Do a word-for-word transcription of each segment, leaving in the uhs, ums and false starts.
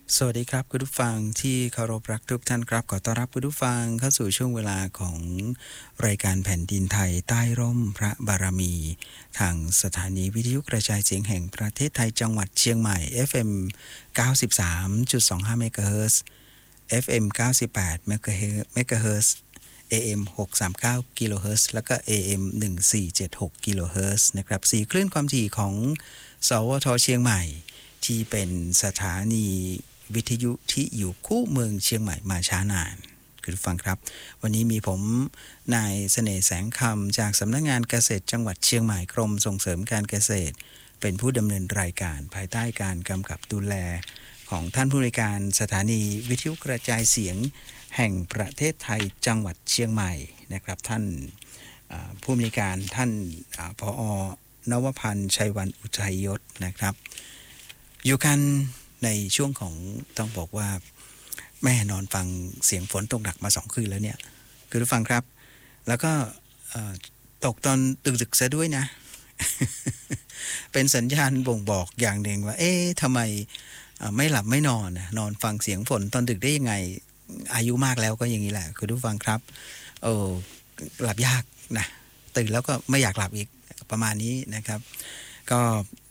สวัสดีครับคุณผู้ฟังที่เคารพรักทุกท่านครับขอต้อนรับคุณผู้ฟังเข้าสู่ช่วงเวลาของรายการแผ่นดินไทยใต้ร่มพระบารมีทางสถานีวิทยุกระจายเสียงแห่งประเทศไทยจังหวัดเชียงใหม่ เอฟ เอ็ม เก้าสิบสามจุดสองห้า เมกะเฮิรตซ์ เอฟ เอ็ม เก้าสิบแปด เมกะเฮิรตซ์ เอ เอ็ม หกร้อยสามสิบเก้า กิโลเฮิรตซ์ แล้วก็ เอ เอ็ม หนึ่งพันสี่ร้อยเจ็ดสิบหก กิโลเฮิรตซ์นะครับสี่คลื่นความถี่ของสวทเชียงใหม่ที่เป็นสถานีวิทยุที่อยู่คู่เมืองเชียงใหม่มาช้านานคุณผู้ฟังครับวันนี้มีผมนายเสน่ห์แสงคำจากสำนักงานเกษตรจังหวัดเชียงใหม่กรมส่งเสริมการเกษตรเป็นผู้ดำเนินรายการภายใต้การกำกับดูแลของท่านผู้ในวยการสถานีวิทยุกระจายเสียงแห่งประเทศไทยจังหวัดเชียงใหม่นะครับท่านผู้อำนวยการท่านผอ.นวพันธ์ชัยวันอุทัยยศนะครับอยู่กันในช่วงของต้องบอกว่าแม่นอนฟังเสียงฝนตกหนักมาสองคืนแล้วเนี่ยคือทุกฟังครับแล้วก็ตกตอนดึกๆซะด้วยนะ เป็นสัญญาณบ่งบอกอย่างหนึ่งว่าเอ๊ะทำไมไม่หลับไม่นอนนอนฟังเสียงฝนตอนดึกได้ยังไงอายุมากแล้วก็อย่างนี้แหละคุณผู้ฟังครับโอ้หลับยากนะตื่นแล้วก็ไม่อยากหลับอีกประมาณนี้นะครับก็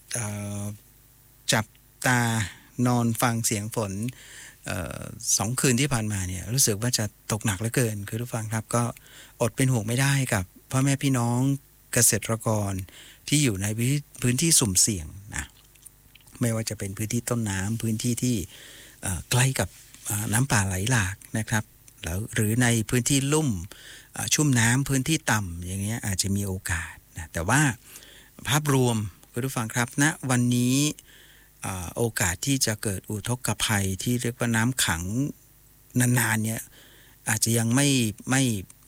จับตานอนฟังเสียงฝนออสองคืนที่ผ่านมาเนี่ยรู้สึกว่าจะตกหนักเหลือเกินคือทุกฟังครับก็อดเป็นห่วงไม่ได้กับพ่อแม่พี่น้องเกษตรกรที่อยู่ในพื้นที่สุ่มเสี่ยงนะไม่ว่าจะเป็นพื้นที่ต้นน้ำพื้นที่ที่ใกล้กับน้ำป่าไหลหลากนะครับแล้วหรือในพื้นที่ลุ่มชุ่มน้ำพื้นที่ต่ำอย่างเงี้ยอาจจะมีโอกาสนะแต่ว่าภาพรวมคุณผู้ฟังครับณนะวันนี้โอกาสที่จะเกิดอุทกภัยที่เรียกว่าน้ำขังนานๆเนี่ยอาจจะยังไม่ไม่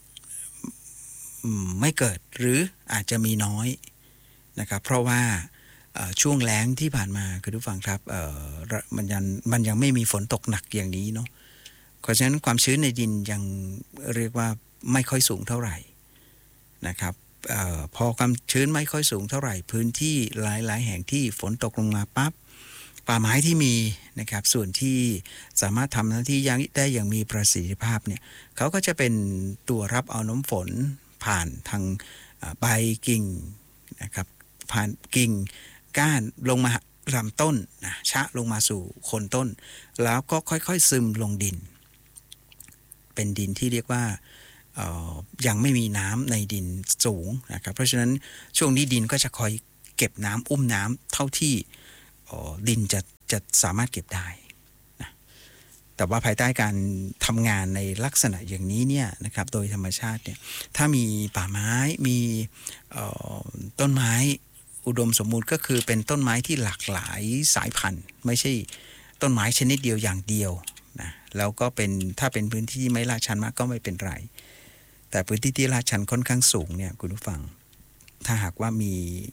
ไม่เกิดหรืออาจจะมีน้อยนะครับเพราะว่าช่วงแล้งที่ผ่านมาคุณผู้ฟังครับมันยังมันยังไม่มีฝนตกหนักอย่างนี้เนาะเพราะฉะนั้นความชื้นในดินยังเรียกว่าไม่ค่อยสูงเท่าไหร่นะครับออพอความชื้นไม่ค่อยสูงเท่าไหร่พื้นที่หลายๆแห่งที่ฝนตกลงมาปั๊บป่าไม้ที่มีนะครับส่วนที่สามารถทำหน้าที่ยังได้อย่างมีประสิทธิภาพเนี่ยเขาก็จะเป็นตัวรับเอาน้ำฝนผ่านทางใบกิ่งนะครับผ่านกิ่งก้านลงมาลำต้นนะชะลงมาสู่โคนต้นแล้วก็ค่อยๆซึมลงดินเป็นดินที่เรียกว่ายังไม่มีน้ำในดินสูงนะครับเพราะฉะนั้นช่วงนี้ดินก็จะคอยเก็บน้ำอุ้มน้ำเท่าที่ดินจะจะสามารถเก็บได้นะแต่ว่าภายใต้การทำงานในลักษณะอย่างนี้เนี่ยนะครับโดยธรรมชาติเนี่ยถ้ามีป่าไม้มีต้นไม้อุดมสมบูรณ์ก็คือเป็นต้นไม้ที่หลากหลายสายพันธุ์ไม่ใช่ต้นไม้ชนิดเดียวอย่างเดียวนะแล้วก็เป็นถ้าเป็นพื้นที่ไม่ลาดชันมากก็ไม่เป็นไรแต่พื้นที่ที่ลาดชันค่อนข้างสูงเนี่ยคุณผู้ฟังถ้าหากว่ามี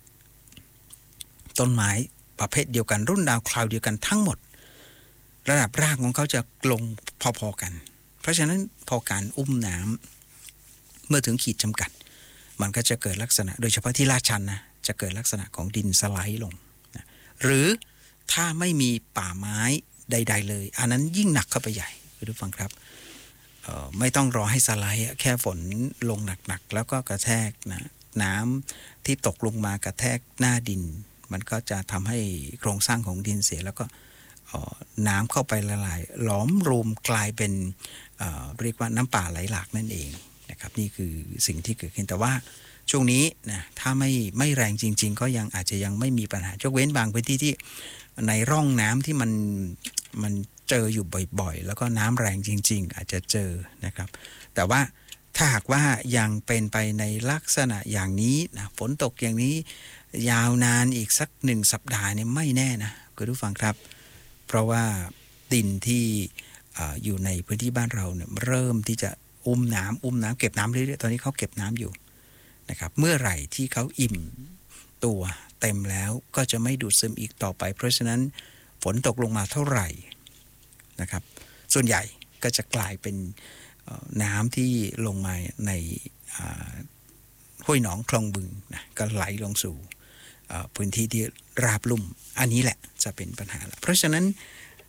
ต้นไม้ประเภทเดียวกันรุ่นดาวคราวเดียวกันทั้งหมดระดับรากของเขาจะลงพอๆกันเพราะฉะนั้นพอการอุ้มน้ำเมื่อถึงขีดจำกัดมันก็จะเกิดลักษณะโดยเฉพาะที่ลาดชันนะจะเกิดลักษณะของดินสไลด์ลงนะหรือถ้าไม่มีป่าไม้ใดๆเลยอันนั้นยิ่งหนักเข้าไปใหญ่คุณผู้ฟังครับไม่ต้องรอให้สไลด์แค่ฝนลงหนักๆแล้วก็กระแทกนะน้ำที่ตกลงมากระแทกหน้าดินมันก็จะทำให้โครงสร้างของดินเสียแล้วก็น้ำเข้าไปละลายหลอมรวมกลายเป็นเอ่อเรียกว่าน้ำป่าไหลหลากนั่นเองนะครับนี่คือสิ่งที่เกิดขึ้นแต่ว่าช่วงนี้นะถ้าไม่ไม่แรงจริงๆก็ยังอาจจะยังไม่มีปัญหายกเว้นบางพื้นที่ที่ในร่องน้ำที่มันมันเจออยู่บ่อยๆแล้วก็น้ำแรงจริงๆอาจจะเจอนะครับแต่ว่าถ้าหากว่ายังเป็นไปในลักษณะอย่างนี้นะฝนตกอย่างนี้ยาวนานอีกสักหนึ่งสัปดาห์เนี่ยไม่แน่นะคุณผู้ฟังครับเพราะว่าดินที่ออยู่ในพื้นที่บ้านเราเนี่ยเริ่มที่จะอุ้มน้ำอุ้มน้ำเก็บน้ำเรื่อยๆตอนนี้เขาเก็บน้ำอยู่นะครับเมื่อไหร่ที่เขาอิ่มตัวเต็มแล้วก็จะไม่ดูดซึมอีกต่อไปเพราะฉะนั้นฝนตกลงมาเท่าไหร่นะครับส่วนใหญ่ก็จะกลายเป็นน้ำที่ลงมาในห้วยหนองคลองบึงนะก็ไหลลงสู่พื้นที่ที่ราบลุ่มอันนี้แหละจะเป็นปัญหาเพราะฉะนั้น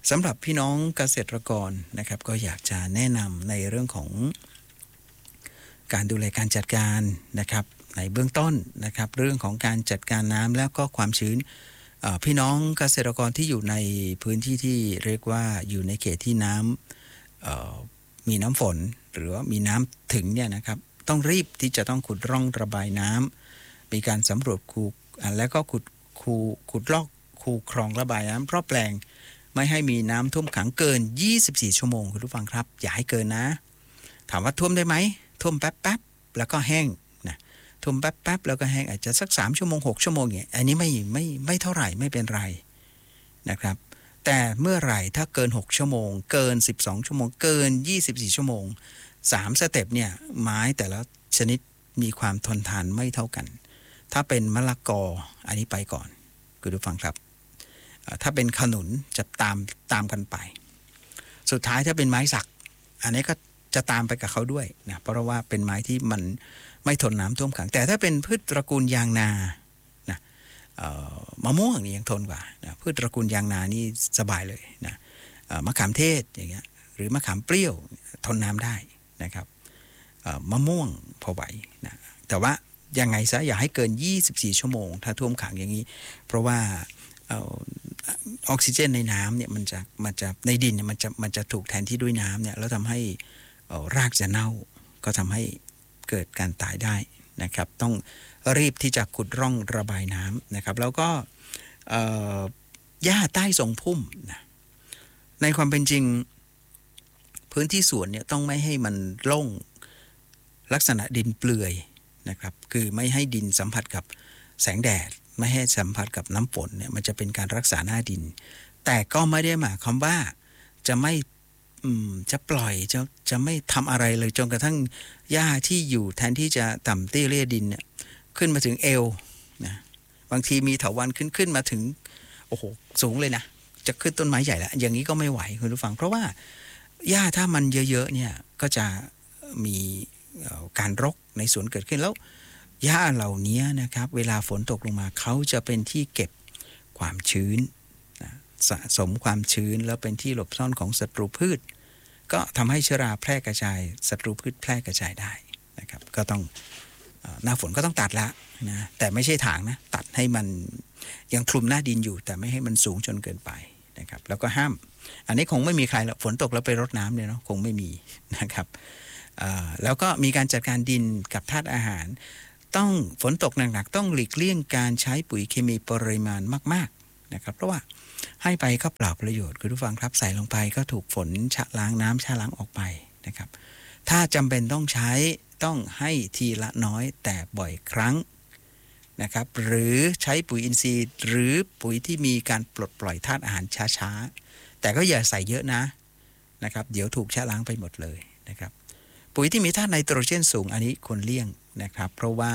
สำหรับพี่น้องเกษตรกรนะครับก็อยากจะแนะนำในเรื่องของการดูแลการจัดการนะครับในเบื้องต้นนะครับเรื่องของการจัดการน้ำแล้วก็ความชื้นพี่น้องเกษตรกรที่อยู่ในพื้นที่ที่เรียกว่าอยู่ในเขตที่น้ำมีน้ำฝนหรือว่ามีน้ำถึงเนี่ยนะครับต้องรีบที่จะต้องขุดร่องระบายน้ำมีการสำรวจคูแล้วก็ขุดคูขุดลอกคูคลองระบายน้ำเพราะแปลงไม่ให้มีน้ำท่วมขังเกินยี่สิบสี่ชั่วโมงคุณผู้ฟังครับอย่าให้เกินนะถามว่าท่วมได้ไหมท่วมแป๊บๆแล้วก็แห้งนะท่วมแป๊บๆแล้วก็แห้งอาจจะสักสามชั่วโมงหกชั่วโมงเนี่ยอันนี้ไม่ไม่ไม่เท่าไหร่ไม่เป็นไรนะครับแต่เมื่อไหร่ถ้าเกินหกชั่วโมงเกินสิบสองชั่วโมงเกินยี่สิบสี่ชั่วโมงสามสเต็ปเนี่ยไม้แต่ละชนิดมีความทนทานไม่เท่ากันถ้าเป็นมะละกออันนี้ไปก่อนคุณผู้ฟังครับถ้าเป็นขนุนจะตามตามกันไปสุดท้ายถ้าเป็นไม้สักอันนี้ก็จะตามไปกับเขาด้วยนะเพราะว่าเป็นไม้ที่มันไม่ทนน้ำท่วมขังแต่ถ้าเป็นพืชตระกูลยางนานะมะม่วงนี่ยังทนกว่านะพืชตระกูลยางนานี่สบายเลยนะมะขามเทศอย่างเงี้ยหรือมะขามเปรี้ยวทนน้ำได้นะครับมะม่วงพอไหวนะแต่ว่ายังไงซะอย่าให้เกินยี่สิบสี่ชั่วโมงถ้าท่วมขังอย่างนี้เพราะว่าออกซิเจนในน้ำเนี่ยมันจะมันจะในดินเนี่ยมันจะมันจะถูกแทนที่ด้วยน้ำเนี่ยแล้วทำให้รากจะเน่าก็ทำให้เกิดการตายได้นะครับต้องรีบที่จะขุดร่องระบายน้ำนะครับแล้วก็หญ้าใต้ทรงพุ่มนะในความเป็นจริงพื้นที่สวนเนี่ยต้องไม่ให้มันโล่งลักษณะดินเปลื่อยนะครับคือไม่ให้ดินสัมผัสกับแสงแดดไม่ให้สัมผัสกับน้ำฝนเนี่ยมันจะเป็นการรักษาหน้าดินแต่ก็ไม่ได้หมายความว่าจะไม่จะปล่อยจะจะไม่ทำอะไรเลยจนกระทั่งหญ้าที่อยู่แทนที่จะต่ำเตี้ยเลี่ยดินเนี่ยขึ้นมาถึงเอวนะบางทีมีเถาวัลย์ขึ้นขึ้นมาถึงโอ้โหสูงเลยนะจะขึ้นต้นไม้ใหญ่แล้วอย่างนี้ก็ไม่ไหวคุณผู้ฟังเพราะว่าหญ้าถ้ามันเยอะๆเนี่ยก็จะมีการรกในสวนเกิดขึ้นแล้วหญ้าเหล่านี้นะครับเวลาฝนตกลงมาเขาจะเป็นที่เก็บความชื้นนะสะสมความชื้นแล้วเป็นที่หลบซ่อนของศัตรูพืชก็ทำให้เชื้อราแพร่กระจายศัตรูพืชแพร่กระจายได้นะครับก็ต้องหน้าฝนก็ต้องตัดละนะแต่ไม่ใช่ถางนะตัดให้มันยังคลุมหน้าดินอยู่แต่ไม่ให้มันสูงจนเกินไปนะครับแล้วก็ห้ามอันนี้คงไม่มีใครหรอกฝนตกแล้วไปรดน้ำเนี่ยเนาะคงไม่มีนะครับแล้วก็มีการจัดการดินกับธาตุอาหารต้องฝนตกหนักๆต้องหลีกเลี่ยงการใช้ปุ๋ยเคมีปริมาณมากๆนะครับเพราะว่าให้ไปก็เปล่าประโยชน์คุณผู้ฟังครับใส่ลงไปก็ถูกฝนชะล้างน้ำชะล้างออกไปนะครับถ้าจำเป็นต้องใช้ต้องให้ทีละน้อยแต่บ่อยครั้งนะครับหรือใช้ปุ๋ยอินทรีย์หรือปุ๋ยที่มีการปลดปล่อยธาตุอาหารช้าๆแต่ก็อย่าใส่เยอะนะนะครับเดี๋ยวถูกชะล้างไปหมดเลยนะครับปุ๋ยที่มีธาตุไนโตรเจนสูงอันนี้ควรเลี่ยงนะครับเพราะว่า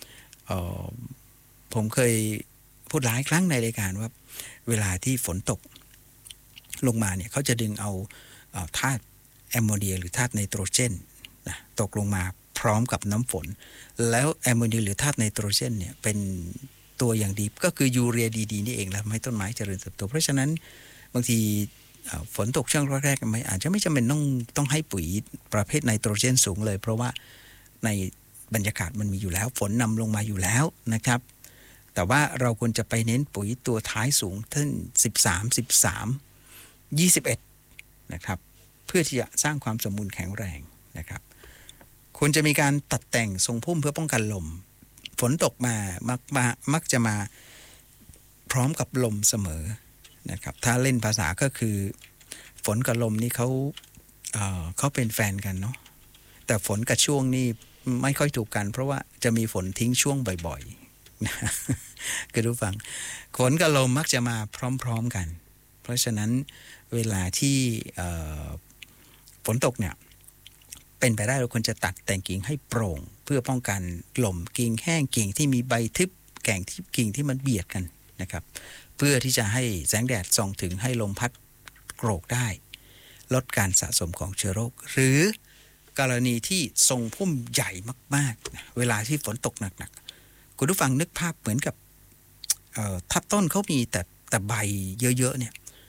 ผมเคยพูดหลายครั้งในรายการว่าเวลาที่ฝนตกลงมาเนี่ยเขาจะดึงเอาธาตุแอมโมเนียหรือธาตุไนโตรเจนนะตกลงมาพร้อมกับน้ำฝนแล้วแอมโมเนียหรือธาตุไนโตรเจนเนี่ยเป็นตัวอย่างดีก็คือยูเรียดีๆนี่เองแล้วทำให้ต้นไม้เจริญเติบโตเพราะฉะนั้นบางทีฝนตกช่วงแรกๆไม่อาจจะไม่จำเป็นต้องต้องให้ปุ๋ยประเภทไนโตรเจนสูงเลยเพราะว่าในบรรยากาศมันมีอยู่แล้วฝนนำลงมาอยู่แล้วนะครับแต่ว่าเราควรจะไปเน้นปุ๋ยตัวท้ายสูงเช่นสิบสาม สิบสาม ยี่สิบเอ็ดนะครับเพื่อที่จะสร้างความสมบูรณ์แข็งแรงนะครับควรจะมีการตัดแต่งทรงพุ่มเพื่อป้องกันลมฝนตกมามักมามักจะมาพร้อมกับลมเสมอนะครับถ้าเล่นภาษาก็คือฝนกับลมนี่เขาเอ่อเขาเป็นแฟนกันเนาะแต่ฝนกับช่วงนี่ไม่ค่อยถูกกันเพราะว่าจะมีฝนทิ้งช่วงบ่อยๆนะคือทุกฟังฝนกับลมมักจะมาพร้อมๆกันเพราะฉะนั้นเวลาที่ฝนตกเนี่ยเป็นไปได้เราควรจะตัดแต่งกิ่งให้โปร่งเพื่อป้องกันลมกิ่งแห้งกิ่งที่มีใบทึบแก่งที่กิ่งที่มันเบียดกันนะครับเพื่อที่จะให้แสงแดดส่องถึงให้ลมพัดโกรกได้ลดการสะสมของเชื้อโรคหรือกรณีที่ทรงพุ่มใหญ่มากๆนะเวลาที่ฝนตกหนักๆคุณผู้ฟังนึกภาพเหมือนกับถ้าต้นเขามีแต่แต่ใบเยอะๆเนี่ย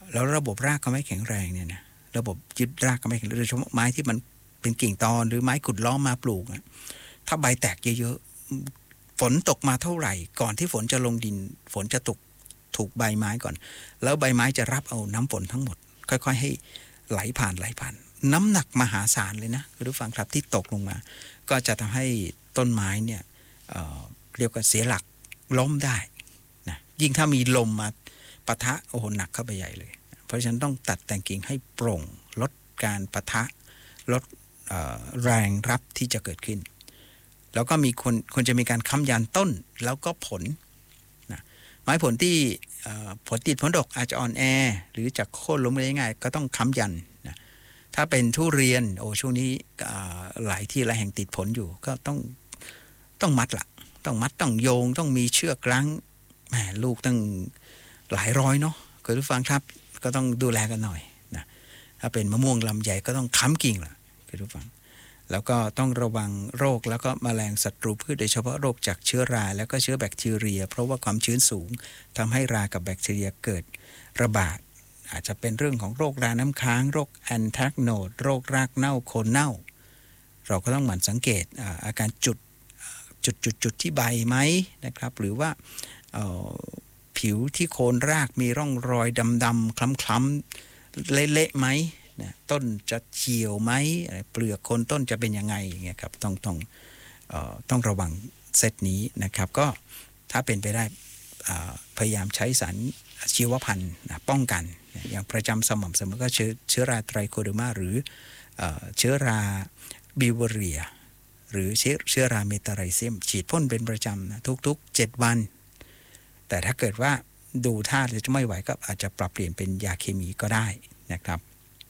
แล้วระบบรากเขาไม่แข็งแรงเนี่ยนะระบบยึดรากก็ไม่แข็งแรงโดยเฉพาะไม้ที่มันเป็นกิ่งตอนหรือไม้ขุดล้อมมาปลูกนะถ้าใบแตกเยอะๆฝนตกมาเท่าไหร่ก่อนที่ฝนจะลงดินฝนจะตกถูกใบไม้ก่อนแล้วใบไม้จะรับเอาน้ำฝนทั้งหมดค่อยๆให้ไหลผ่านไหลผ่านน้ำหนักมหาศาลเลยนะคุณผู้ฟังครับที่ตกลงมาก็จะทำให้ต้นไม้เนี่ย เอ่อ เรียกว่าเสียหลักล้มได้นะยิ่งถ้ามีลมมาปะทะโอ้โหหนักเข้าไปใหญ่เลยเพราะฉะนั้นต้องตัดแต่งกิ่งให้โปร่งลดการปะทะลดแรงรับที่จะเกิดขึ้นแล้วก็มีคนคนจะมีการค้ำยันต้นแล้วก็ผลนะไม้ผลที่ผลติดผลดกอาจจะอ่อนแอหรือจะโค่นล้มได้ง่ายก็ต้องค้ำยันนะถ้าเป็นทุเรียนโอ้ช่วงนี้หลายที่หลายแห่งติดผลอยู่ก็ต้องต้องมัดละต้องมัดต้องโยงต้องมีเชือกรั้งแหมลูกตั้งหลายร้อยเนาะคุณผู้ฟังครับก็ต้องดูแลกันหน่อยนะถ้าเป็นมะม่วงลำใหญ่ก็ต้องค้ำกิ่งล่ะคุณผู้ฟังแล้วก็ต้องระวังโรคแล้วก็แมลงศัตรูพืชโดยเฉพาะโรคจากเชื้อราแล้วก็เชื้อแบคทีเรียเพราะว่าความชื้นสูงทำให้รากับแบคทีเรียเกิดระบาดอาจจะเป็นเรื่องของโรคราน้ำค้างโรคแอนแทรกโนดโรครากเน่าโคนเน่าเราก็ต้องหมั่นสังเกต อา, อาการจุดจุดจุดจุดที่ใบไหมนะครับหรือว่าผิวที่โคนรากมีร่องรอยดำๆคล้ำๆเละๆไหมนะต้นจะเฉียวไหมเปลือกโคนต้นจะเป็นยังไงอย่างเงี้ยครับต้องต้องเอ่อต้องระวังเซตนี้นะครับก็ถ้าเป็นไปได้พยายามใช้สารชีวพันธุ์นะป้องกันอย่างประจำสม่ำเสมอก็เชื้อเชื้อราไตรโคเดอร์มาหรือเชื้อราบิวเวอเรียหรือเชื้อเชื้อราเมตาไรเซียมฉีดพ่นเป็นประจำนะทุกๆเจ็ดวันแต่ถ้าเกิดว่าดูท่าจะไม่ไหวก็อาจจะปรับเปลี่ยนเป็นยาเคมีก็ได้นะครับ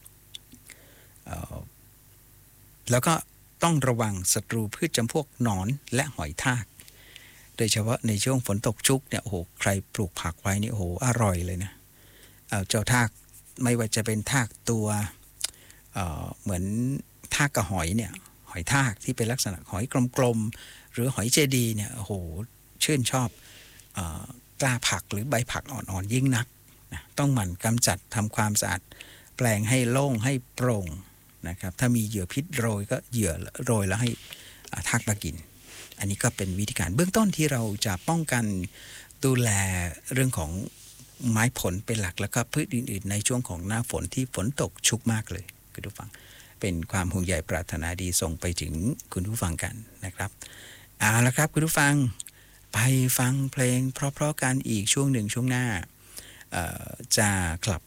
แล้วก็ต้องระวังศัตรูพืชจำพวกหนอนและหอยทากโดยเฉพาะในช่วงฝนตกชุกเนี่ยโอ้โหใครปลูกผักไว้นี่โอ้โหอร่อยเลยนะเอาเจ้าทากไม่ว่าจะเป็นทากตัว เอ่อ เหมือนทากกระหอยเนี่ยหอยทากที่เป็นลักษณะหอยกลมๆหรือหอยเจดีเนี่ยโอ้โหชื่นชอบกล้าผักหรือใบผักอ่อนๆยิ่งนักนะต้องหมั่นกำจัดทำความสะอาดแปลงให้โล่งให้โปร่งนะครับถ้ามีเหยื่อพิษโรยก็เหยื่อโรยแล้วให้ทากมากินอันนี้ก็เป็นวิธีการเบื้องต้นที่เราจะป้องกันดูแลเรื่องของไม้ผลเป็นหลักแล้วก็พืชอื่นๆในช่วงของหน้าฝนที่ฝนตกชุกมากเลยคุณผู้ฟังเป็นความห่วงใยปรารถนาดีส่งไปถึงคุณผู้ฟังกันนะครับเอาละครับคุณผู้ฟังไปฟังเพลงเพราะๆกันอีกช่วงหนึ่งช่วงหน้าจะกลับ